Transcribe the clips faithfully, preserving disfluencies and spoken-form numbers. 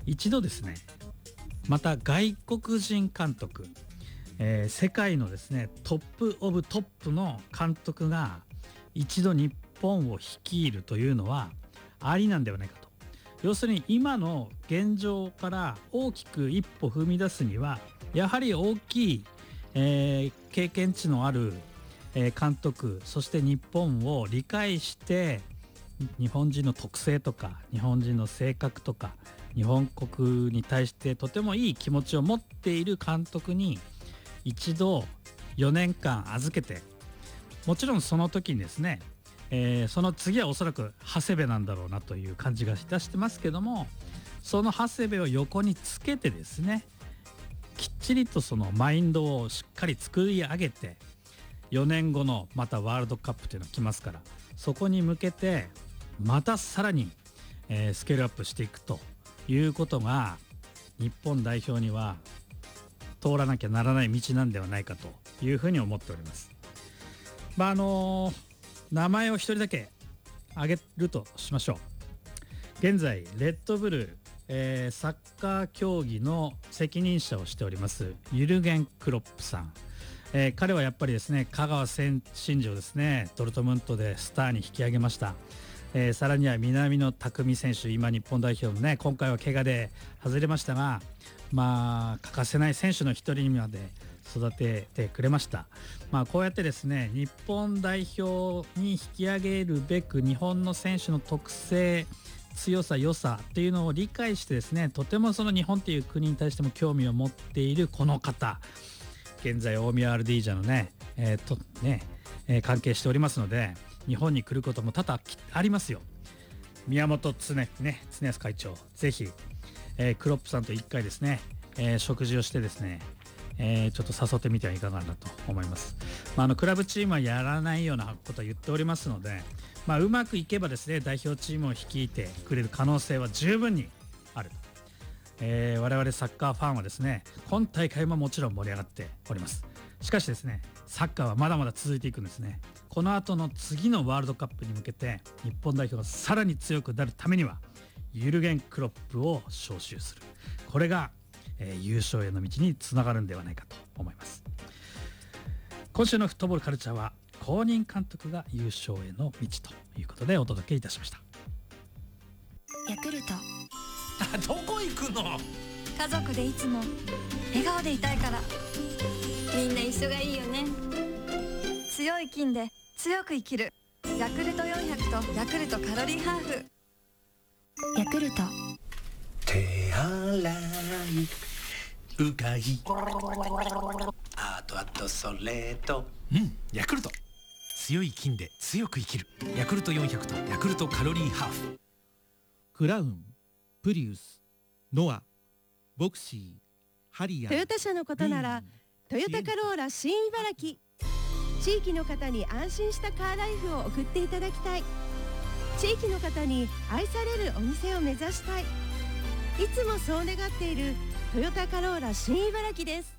一度ですね、また外国人監督、えー、世界のですねトップオブトップの監督が一度日本を率いるというのはありなんではないかと。要するに今の現状から大きく一歩踏み出すにはやはり大きい、えー、経験値のある、えー、監督、そして日本を理解して日本人の特性とか日本人の性格とか日本国に対してとてもいい気持ちを持っている監督に一度よねんかん預けて、もちろんその時にですね、えー、その次はおそらく長谷部なんだろうなという感じがいたしてますけども、その長谷部を横につけてですね、きっちりとそのマインドをしっかり作り上げて、よねんごのまたワールドカップというのが来ますから、そこに向けてまたさらに、えー、スケールアップしていくということが日本代表には通らなきゃならない道なんではないかというふうに思っております。まああのー名前を一人だけ挙げるとしましょう。現在レッドブル、えー、サッカー競技の責任者をしておりますユルゲン・クロップさん、えー、彼はやっぱりですね香川真司をですねドルトムントでスターに引き上げました。えー、さらには南野拓実選手、今日本代表のね今回は怪我で外れましたが、まあ欠かせない選手の一人にまで育ててくれました。まあこうやってですね日本代表に引き上げるべく日本の選手の特性、強さ、良さっていうのを理解してですね、とてもその日本っていう国に対しても興味を持っているこの方、現在大宮 アールディー ジャのね、えー、とね、えー、関係しておりますので日本に来ることも多々ありますよ。宮本常ね常安会長、ぜひ、えー、クロップさんと一回ですね、えー、食事をしてですね、えー、ちょっと誘ってみてはいかがなと思います。まあ、あのクラブチームはやらないようなことは言っておりますので、まあ、うまくいけばですね代表チームを率いてくれる可能性は十分にあると、えー、我々サッカーファンはですね今大会ももちろん盛り上がっております。しかしですねサッカーはまだまだ続いていくんですね。この後の次のワールドカップに向けて日本代表がさらに強くなるためにはユルゲン・クロップを招集する、これがえー、優勝への道につながるんではないかと思います。今週のフットボールカルチャーは公認監督が優勝への道ということでお届けいたしました。 ヤクルトどこ行くの？ 家族でいつも笑顔でいたいから。みんな一緒がいいよね。強い菌で強く生きるヤクルトよんひゃくとヤクルトカロリーハーフ。ヤクルト手洗いうがいあとあとそれとうんヤクルト、強い菌で強く生きるヤクルトよんひゃくとヤクルトカロリーハーフ。 クラウン、プリウス、ノア、ボクシー、ハリアー、 トヨタ車のことならトヨタカローラ新茨城。地域の方に安心したカーライフを送っていただきたい。地域の方に愛されるお店を目指したい。いつもそう願っているトヨタカローラ新茨城です。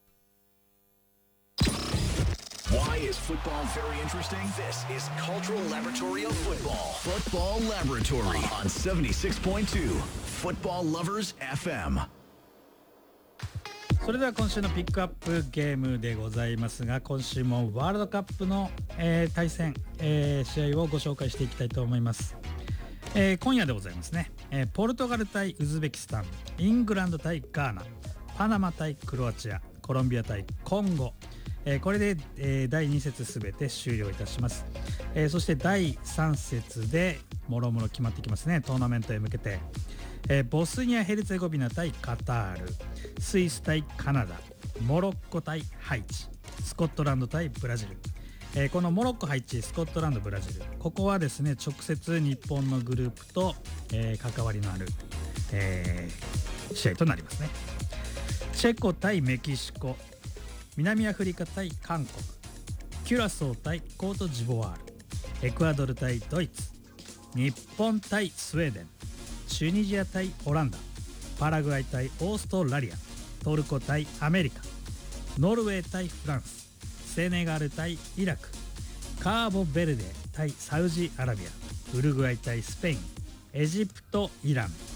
Why is football very interesting? This is Cultural Laboratory of Football. Football Laboratory on seventy-six point two Football Lovers エフエム。 それでは今週のピックアップゲームでございますが、今週もワールドカップの、えー、対戦、えー、試合をご紹介していきたいと思います。えー、今夜でございますね、えー、ポルトガル対ウズベキスタン、イングランド対ガーナ、パナマ対クロアチア、コロンビア対コンゴ、えー、これで、えー、だいに節すべて終了いたします。えー、そしてだいさん節でもろもろ決まってきますね。トーナメントへ向けて、えー、ボスニア・ヘルツェゴビナ対カタール、スイス対カナダ、モロッコ対ハイチ、スコットランド対ブラジル。えー、このモロッコ、ハイチ、スコットランド、ブラジル、ここはですね直接日本のグループと、えー、関わりのある、えー、試合となりますね。チェコ対メキシコ、南アフリカ対韓国、キュラソー対コートジボワール、エクアドル対ドイツ、日本対スウェーデン、チュニジア対オランダ、パラグアイ対オーストラリア、トルコ対アメリカ、ノルウェー対フランス、セネガル対イラク、カーボベルデ対サウジアラビア、ウルグアイ対スペイン、エジプト、イラン、